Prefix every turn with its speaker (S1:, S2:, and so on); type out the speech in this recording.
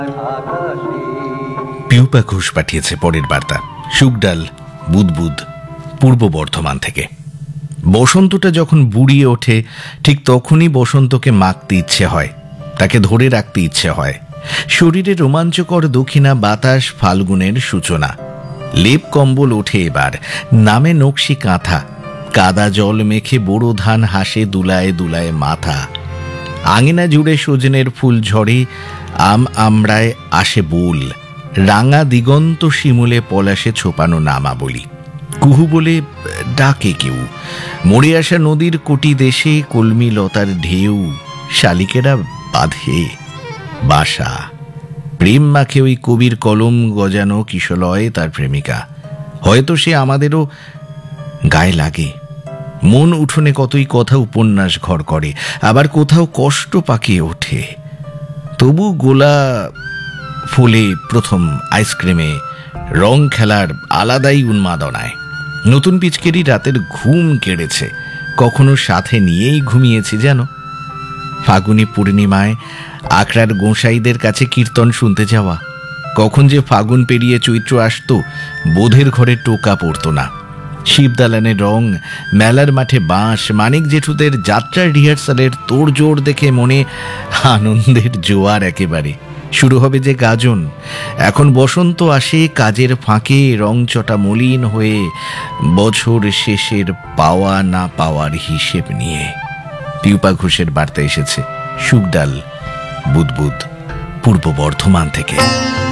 S1: Pupa Ghosh পাঠিয়েছে পরের বার্তা। শুকডাল, বুদবুদ, পূর্ব বর্ধমান থেকে। বসন্তটা যখন বুড়িয়ে ওঠে ঠিক তখনই বসন্তকে মাখতে ইচ্ছে হয়, তাকে ধরে রাখতে ইচ্ছে হয়। শরীরে রোমাঞ্চকর দক্ষিণা বাতাস ফাল্গুনের সূচনা। লেপ কম্বল ওঠে এবার, নামে নকশি কাঁথা। কাদা জল মেখে বোরো ধান হাসে দুলায় দুলায় মাথা। আঙিনা জুড়ে সজনের ফুল ঝরে, আম আমড়ায় আসে বোল। রাঙা দিগন্ত শিমুলে পলাশে ছোপানো নামা বলি। কুহু বলে ডাকে কেউ, মরে আসা নদীর কোটি দেশে কলমি লতার ঢেউ। শালিকেরা বাঁধে বাসা। প্রেম মাখে ওই কবির কলম গজানো কিশলয় তার প্রেমিকা। হয়তো সে আমাদেরও গায়ে লাগে। মন উঠোনে কতই কথা উপন্যাস ঘর করে, আবার কোথাও কষ্ট পাকিয়ে ওঠে। তবু গোলা ফুলে প্রথম আইসক্রিমে রং খেলার আলাদাই উন্মাদনায়। নতুন পিচকেরি রাতের ঘুম কেড়েছে, কখনো সাথে নিয়েই ঘুমিয়েছি যেন। ফাগুনি পূর্ণিমায় আকড়ার গোঁসাইদের কাছে কীর্তন শুনতে যাওয়া। কখন যে ফাগুন পেরিয়ে চৈত্র আসত, বোধের ঘরে টোকা পড়ত না। শিবদালানের রং, মেলার মাঠে বাঁশ, মানিক জেঠুদের যাত্রার রিহার্সালের তোড়জোড় দেখে মনে আনন্দের জোয়ার একেবারে। শুরু হবে যে গাজন। এখন বসন্ত আসে কাজের ফাঁকে, রংচটা মলিন হয়ে, বছর শেষের পাওয়া না পাওয়ার হিসেব নিয়ে। পিউপা ঘোষের বার্তা এসেছে শুকডাল, বুদবুদ, পূর্ব বর্ধমান থেকে।